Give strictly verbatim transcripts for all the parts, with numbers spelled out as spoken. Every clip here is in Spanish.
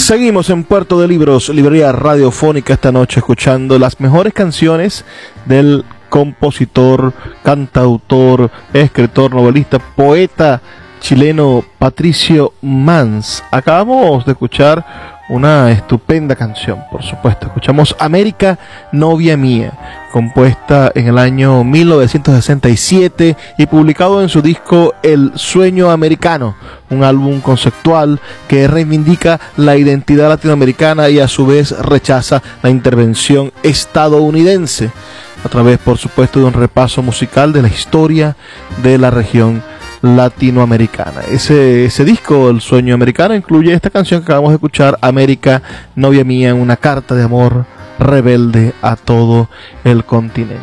Seguimos en Puerto de Libros, librería radiofónica, esta noche escuchando las mejores canciones del compositor, cantautor, escritor, novelista, poeta chileno Patricio Mans. Acabamos de escuchar una estupenda canción, por supuesto. Escuchamos América, novia mía, compuesta en el año mil novecientos sesenta y siete y publicado en su disco El Sueño Americano, un álbum conceptual que reivindica la identidad latinoamericana y a su vez rechaza la intervención estadounidense, a través, por supuesto, de un repaso musical de la historia de la región latinoamericana. Ese, ese disco, El Sueño Americano, incluye esta canción que acabamos de escuchar, América, novia mía, una carta de amor rebelde a todo el continente.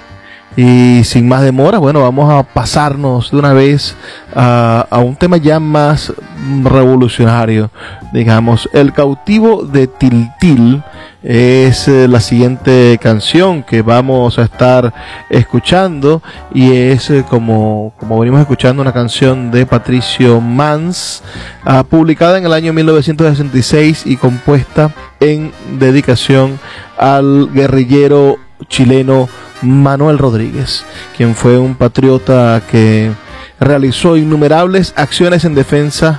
Y sin más demora, bueno, vamos a pasarnos de una vez a, a un tema ya más revolucionario, digamos. El cautivo de Tiltil es eh, la siguiente canción que vamos a estar escuchando, y es eh, como, como venimos escuchando, una canción de Patricio Mans, uh, publicada en el año mil novecientos sesenta y seis y compuesta en dedicación al guerrillero chileno Manuel Rodríguez, quien fue un patriota que realizó innumerables acciones en defensa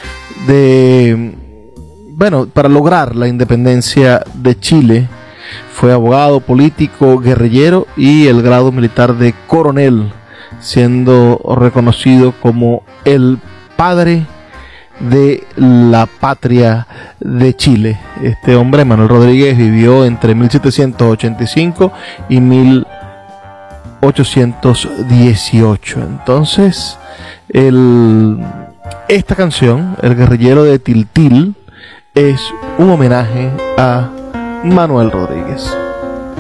de, bueno, para lograr la independencia de Chile. Fue abogado, político, guerrillero y el grado militar de coronel, siendo reconocido como el padre de la patria de Chile. Este hombre, Manuel Rodríguez, vivió entre mil setecientos ochenta y cinco y mil ochocientos dieciocho. Entonces, el, esta canción, El guerrillero de Tiltil, es un homenaje a Manuel Rodríguez.